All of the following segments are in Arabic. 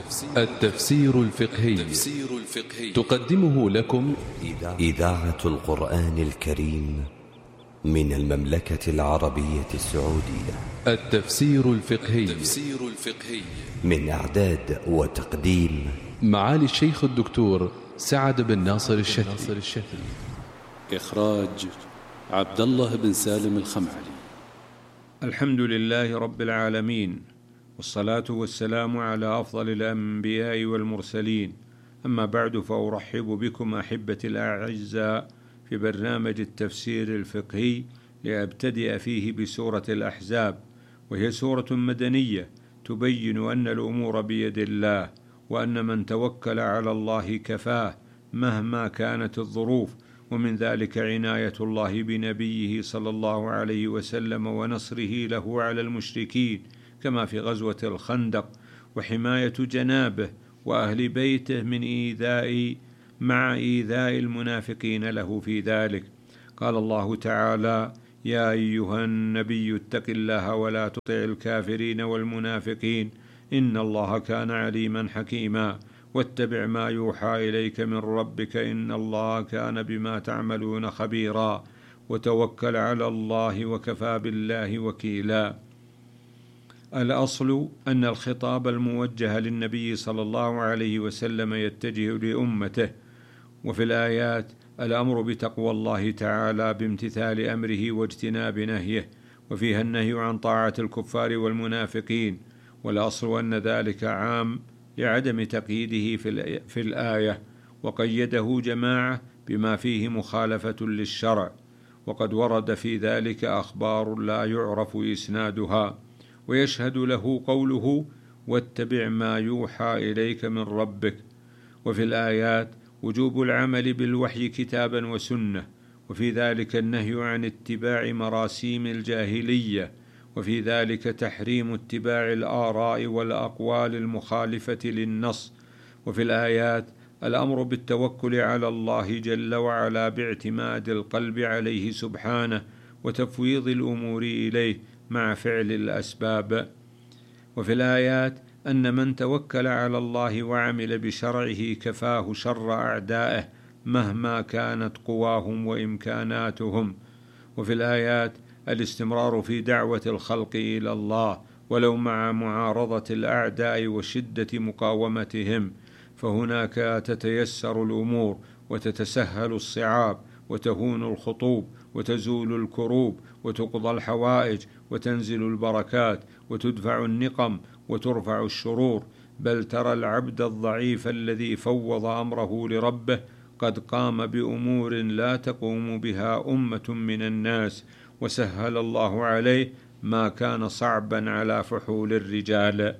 التفسير الفقهي. تقدمه لكم إذاعة القرآن الكريم من المملكة العربية السعودية. التفسير الفقهي من إعداد وتقديم معالي الشيخ الدكتور سعد بن ناصر الشافعي. إخراج عبد الله بن سالم الخمعلي. الحمد لله رب العالمين، والصلاة والسلام على أفضل الأنبياء والمرسلين، أما بعد، فأرحب بكم أحبتي الأعزاء في برنامج التفسير الفقهي لأبتدئ فيه بسورة الأحزاب، وهي سورة مدنية تبين أن الأمور بيد الله، وأن من توكل على الله كفاه مهما كانت الظروف، ومن ذلك عناية الله بنبيه صلى الله عليه وسلم ونصره له على المشركين كما في غزوة الخندق، وحماية جنابه وأهل بيته من مع إيذاء المنافقين له في ذلك. قال الله تعالى: يا أيها النبي اتق الله ولا تطع الكافرين والمنافقين إن الله كان عليما حكيما، واتبع ما يوحى إليك من ربك إن الله كان بما تعملون خبيرا، وتوكل على الله وكفى بالله وكيلا. الأصل أن الخطاب الموجه للنبي صلى الله عليه وسلم يتجه لأمته، وفي الآيات الأمر بتقوى الله تعالى بامتثال أمره واجتناب نهيه، وفيها النهي عن طاعة الكفار والمنافقين، والأصل أن ذلك عام لعدم تقييده في الآية، وقيده جماعة بما فيه مخالفة للشرع، وقد ورد في ذلك أخبار لا يعرف إسنادها، ويشهد له قوله: واتبع ما يوحى إليك من ربك. وفي الآيات وجوب العمل بالوحي كتابا وسنة، وفي ذلك النهي عن اتباع مراسيم الجاهلية، وفي ذلك تحريم اتباع الآراء والأقوال المخالفة للنص، وفي الآيات الأمر بالتوكل على الله جل وعلا باعتماد القلب عليه سبحانه وتفويض الأمور إليه مع فعل الأسباب. وفي الآيات أن من توكل على الله وعمل بشرعه كفاه شر أعدائه مهما كانت قواهم وإمكاناتهم. وفي الآيات الاستمرار في دعوة الخلق إلى الله ولو مع معارضة الأعداء وشدة مقاومتهم، فهناك تتيسر الأمور وتتسهل الصعاب وتهون الخطوب وتزول الكروب وتقضى الحوائج وتنزل البركات وتدفع النقم وترفع الشرور، بل ترى العبد الضعيف الذي فوض أمره لربه قد قام بأمور لا تقوم بها أمة من الناس، وسهل الله عليه ما كان صعبا على فحول الرجال.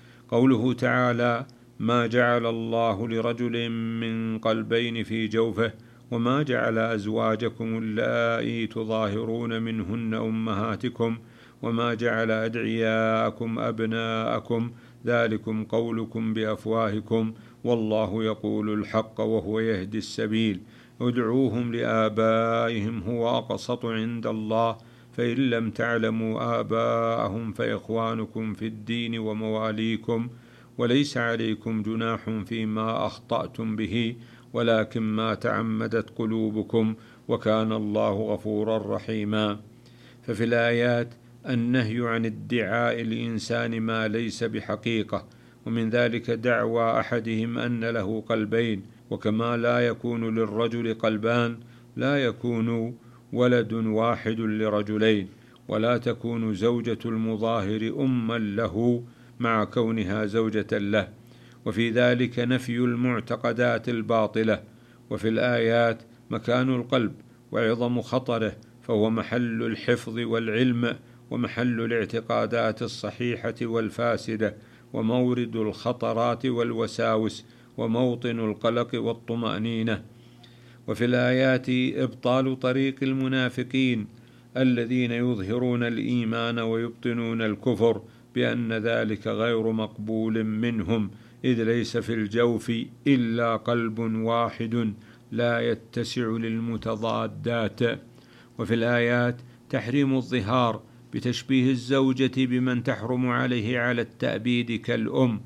قوله تعالى: ما جعل الله لرجل من قلبين في جوفه وما جعل أزواجكم اللائي تظاهرون منهن أمهاتكم وما جعل أدعياءكم أبناءكم ذلكم قولكم بأفواهكم والله يقول الحق وهو يهدي السبيل ادعوهم لآبائهم هو أقسط عند الله فإن لم تعلموا آباءهم فإخوانكم في الدين ومواليكم وليس عليكم جناح فيما أخطأتم به ولكن ما تعمدت قلوبكم وكان الله غفورا رحيما. ففي الآيات النهي عن ادعاء الإنسان ما ليس بحقيقة، ومن ذلك دعوى أحدهم أن له قلبين، وكما لا يكون للرجل قلبان لا يكون ولد واحد لرجلين، ولا تكون زوجة المظاهر أما له مع كونها زوجة له، وفي ذلك نفي المعتقدات الباطلة. وفي الآيات مكان القلب وعظم خطره، فهو محل الحفظ والعلم ومحل الاعتقادات الصحيحة والفاسدة ومورد الخطرات والوساوس وموطن القلق والطمأنينة. وفي الآيات إبطال طريق المنافقين الذين يظهرون الإيمان ويبطنون الكفر بأن ذلك غير مقبول منهم، إذ ليس في الجوف إلا قلب واحد لا يتسع للمتضادات. وفي الآيات تحريم الظهار بتشبيه الزوجة بمن تحرم عليه على التأبيد كالأم،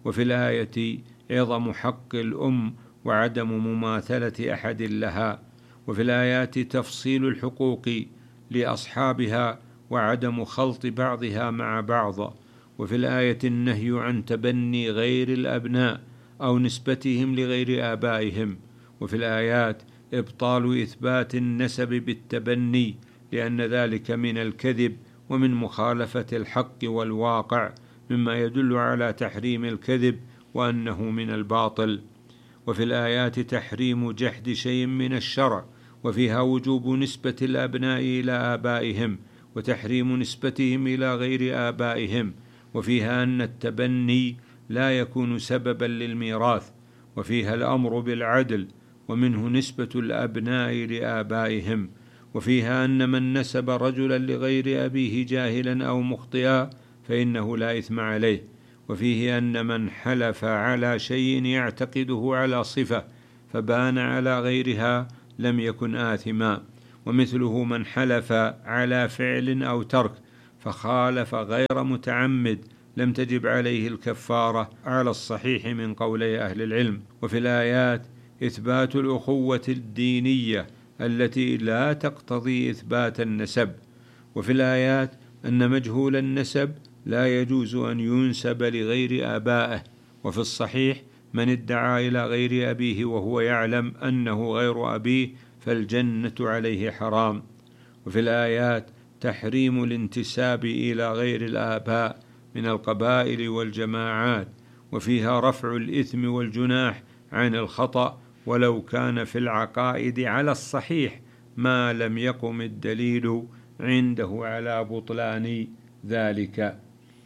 وفي الآية عظم حق الأم وعدم مماثلة أحد لها، وفي الآيات تفصيل الحقوق لأصحابها وعدم خلط بعضها مع بعض، وفي الآية النهي عن تبني غير الأبناء أو نسبتهم لغير آبائهم، وفي الآيات إبطال إثبات النسب بالتبني لأن ذلك من الكذب ومن مخالفة الحق والواقع، مما يدل على تحريم الكذب وأنه من الباطل. وفي الآيات تحريم جحد شيء من الشرع، وفيها وجوب نسبة الأبناء إلى آبائهم وتحريم نسبتهم إلى غير آبائهم، وفيها أن التبني لا يكون سببا للميراث، وفيها الأمر بالعدل ومنه نسبة الأبناء لآبائهم، وفيها أن من نسب رجلا لغير أبيه جاهلا أو مخطئا فإنه لا إثم عليه، وفيه أن من حلف على شيء يعتقده على صفة فبان على غيرها لم يكن آثما، ومثله من حلف على فعل أو ترك فخالف غير متعمد لم تجب عليه الكفارة على الصحيح من قولي أهل العلم. وفي الآيات إثبات الأخوة الدينية التي لا تقتضي إثبات النسب، وفي الآيات أن مجهول النسب لا يجوز أن ينسب لغير آبائه، وفي الصحيح من ادعى إلى غير أبيه وهو يعلم أنه غير أبيه فالجنة عليه حرام. وفي الآيات تحريم الانتساب إلى غير الآباء من القبائل والجماعات، وفيها رفع الإثم والجناح عن الخطأ ولو كان في العقائد على الصحيح ما لم يقم الدليل عنده على بطلان ذلك.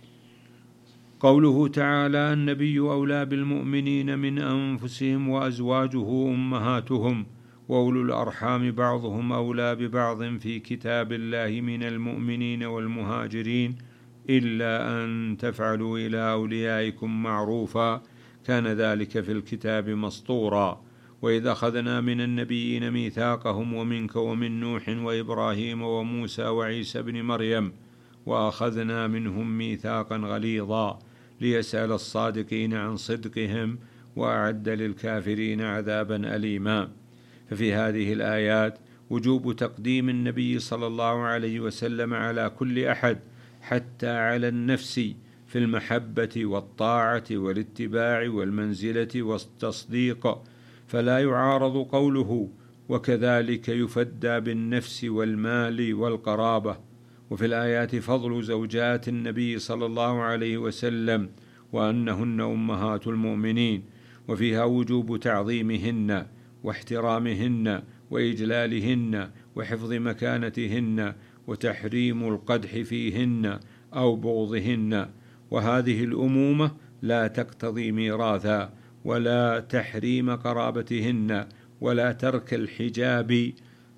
قوله تعالى: النبي أولى بالمؤمنين من أنفسهم وأزواجه أمهاتهم وأولو الأرحام بعضهم أولى ببعض في كتاب الله من المؤمنين والمهاجرين إلا أن تفعلوا إلى أوليائكم معروفا كان ذلك في الكتاب مسطورا. وإذا أخذنا من النبيين ميثاقهم ومنك ومن نوح وإبراهيم وموسى وعيسى بن مريم وأخذنا منهم ميثاقا غليظا ليسأل الصادقين عن صدقهم وأعد للكافرين عذابا أليما. ففي هذه الآيات وجوب تقديم النبي صلى الله عليه وسلم على كل أحد حتى على النفس في المحبة والطاعة والاتباع والمنزلة والتصديق، فلا يعارض قوله وكذلك يفدى بالنفس والمال والقرابة. وفي الآيات فضل زوجات النبي صلى الله عليه وسلم وأنهن أمهات المؤمنين، وفيها وجوب تعظيمهن واحترامهن وإجلالهن وحفظ مكانتهن وتحريم القدح فيهن أو بغضهن. وهذه الأمومة لا تقتضي ميراثا ولا تحريم قرابتهن ولا ترك الحجاب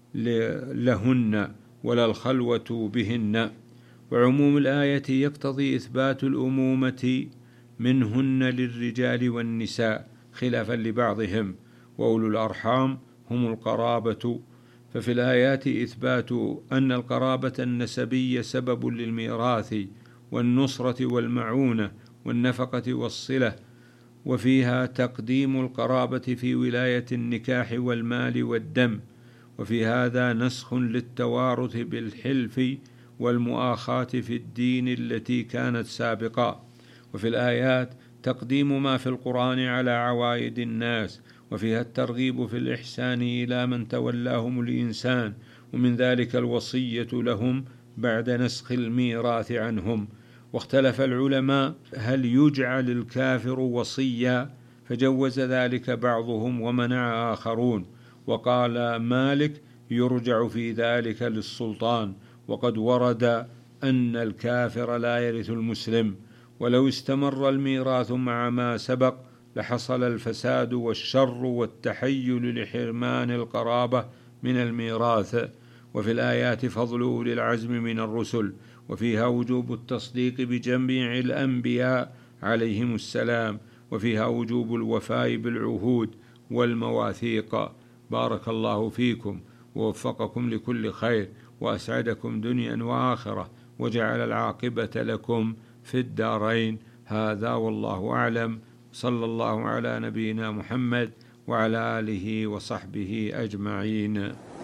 لهن ولا الخلوة بهن. وعموم الآية يقتضي إثبات الأمومة منهن للرجال والنساء خلافا لبعضهم، وأولو الأرحام هم القرابة. ففي الآيات إثبات أن القرابة النسبية سبب للميراث والنصرة والمعونة والنفقة والصلة، وفيها تقديم القرابة في ولاية النكاح والمال والدم، وفي هذا نسخ للتوارث بالحلف والمؤاخاة في الدين التي كانت سابقة. وفي الآيات تقديم ما في القرآن على عوائد الناس، وفيها الترغيب في الإحسان إلى من تولاهم الإنسان، ومن ذلك الوصية لهم بعد نسخ الميراث عنهم. واختلف العلماء هل يجعل الكافر وصيا، فجوز ذلك بعضهم ومنع آخرون، وقال مالك يرجع في ذلك للسلطان، وقد ورد أن الكافر لا يرث المسلم، ولو استمر الميراث مع ما سبق لحصل الفساد والشر والتحيل لحرمان القرابة من الميراث. وفي الآيات فضل أولي العزم من الرسل، وفيها وجوب التصديق بجميع الأنبياء عليهم السلام، وفيها وجوب الوفاء بالعهود والمواثيق. بارك الله فيكم ووفقكم لكل خير وأسعدكم دنيا وآخرة، وجعل العاقبة لكم في الدارين. هذا والله أعلم، صلى الله على نبينا محمد وعلى آله وصحبه أجمعين.